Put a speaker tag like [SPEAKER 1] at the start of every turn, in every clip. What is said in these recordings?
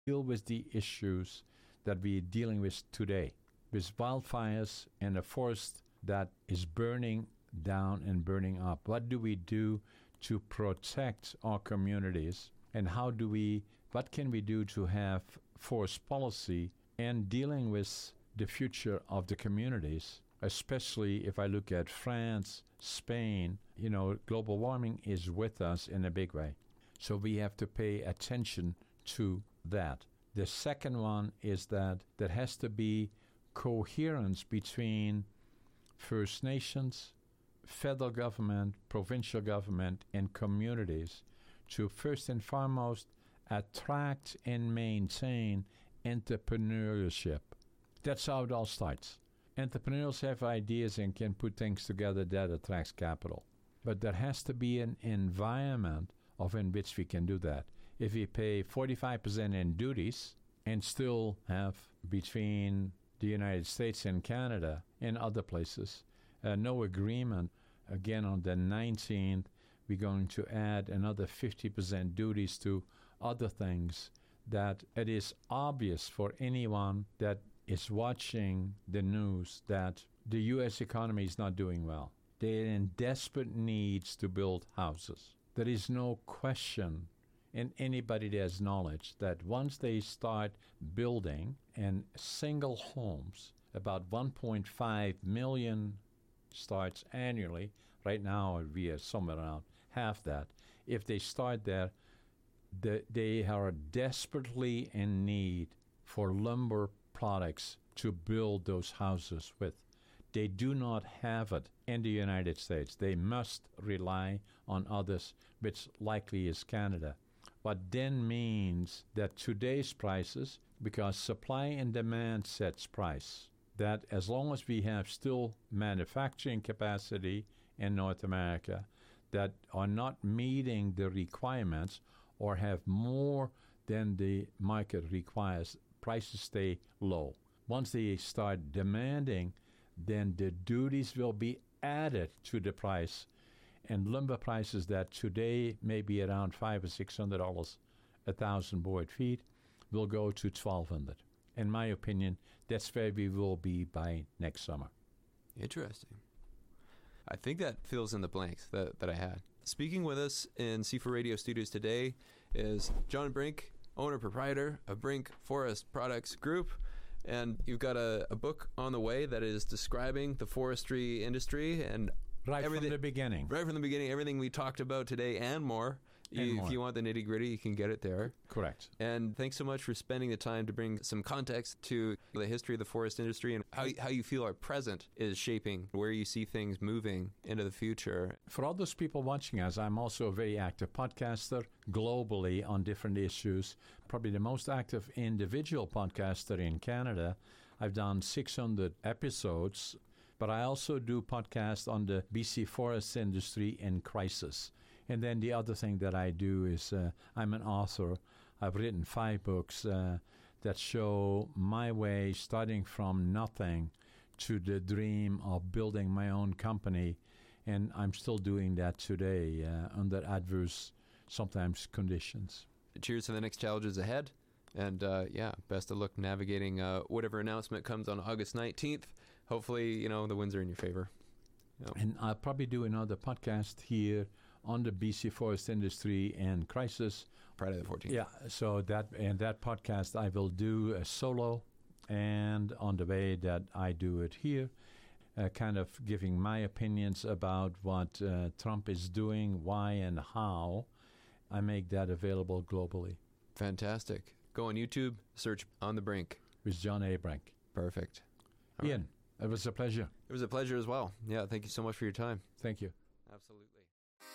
[SPEAKER 1] deal with the issues that we're dealing with today, with wildfires and a forest that is burning down and burning up? What do we do to protect our communities? And what can we do to have forest policy and dealing with the future of the communities? Especially if I look at France, Spain, global warming is with us in a big way. So we have to pay attention to that. The second one is that there has to be coherence between First Nations, federal government, provincial government, and communities to first and foremost attract and maintain entrepreneurship. That's how it all starts. Entrepreneurs have ideas and can put things together that attracts capital. But there has to be an environment in which we can do that. If we pay 45% in duties and still have between the United States and Canada and other places no agreement, again on the 19th, we're going to add another 50% duties to other things that it is obvious for anyone that is watching the news that the U.S. economy is not doing well. They're in desperate needs to build houses. There is no question in anybody that has knowledge that once they start building and single homes, about 1.5 million starts annually. Right now we are somewhere around half that. If they start there, they are desperately in need for lumber products to build those houses with. They do not have it in the United States. They must rely on others, which likely is Canada. What then means that today's prices, because supply and demand sets price, that as long as we have still manufacturing capacity in North America that are not meeting the requirements or have more than the market requires, prices stay low. Once they start demanding, then the duties will be added to the price. And lumber prices that today may be around $500 or $600 a thousand board feet will go to $1,200. In my opinion, that's where we will be by next summer.
[SPEAKER 2] Interesting. I think that fills in the blanks that I had. Speaking with us in C4 Radio Studios today is John Brink, owner-proprietor of Brink Forest Products Group. And you've got a book on the way that is describing the forestry industry and
[SPEAKER 1] Right from the beginning.
[SPEAKER 2] Right from the beginning, everything we talked about today and more. If you want the nitty-gritty, you can get it there.
[SPEAKER 1] Correct.
[SPEAKER 2] And thanks so much for spending the time to bring some context to the history of the forest industry and how you feel our present is shaping where you see things moving into the future.
[SPEAKER 1] For all those people watching us, I'm also a very active podcaster globally on different issues. Probably the most active individual podcaster in Canada. I've done 600 episodes. But I also do podcasts on the BC forest industry in crisis. And then the other thing that I do is I'm an author. I've written 5 books that show my way starting from nothing to the dream of building my own company. And I'm still doing that today under adverse, sometimes, conditions.
[SPEAKER 2] Cheers to the next challenges ahead. And best of luck navigating whatever announcement comes on August 19th. Hopefully, the winds are in your favor. Yep.
[SPEAKER 1] And I'll probably do another podcast here on the BC forest industry and crisis.
[SPEAKER 2] Friday the 14th.
[SPEAKER 1] Yeah, so that podcast I will do a solo, and on the way that I do it here, kind of giving my opinions about what Trump is doing, why and how. I make that available globally.
[SPEAKER 2] Fantastic. Go on YouTube, search On the Brink.
[SPEAKER 1] With John A. Brink.
[SPEAKER 2] Perfect.
[SPEAKER 1] All Ian, right. It was a pleasure.
[SPEAKER 2] It was a pleasure as well. Yeah, thank you so much for your time.
[SPEAKER 1] Thank you.
[SPEAKER 2] Absolutely.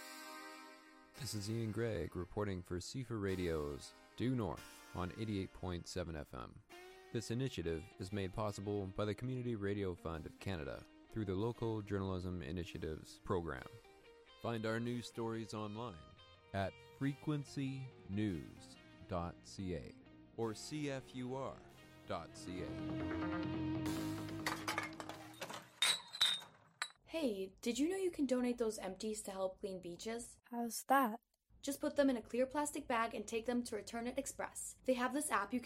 [SPEAKER 2] This is Ian Gregg reporting for C4 Radio's Due North on 88.7 FM. This initiative is made possible by the Community Radio Fund of Canada through the Local Journalism Initiatives program. Find our news stories online at frequencynews.ca or cfur.ca.
[SPEAKER 3] Hey, did you know you can donate those empties to help clean beaches?
[SPEAKER 4] How's that?
[SPEAKER 3] Just put them in a clear plastic bag and take them to Return It Express. They have this app you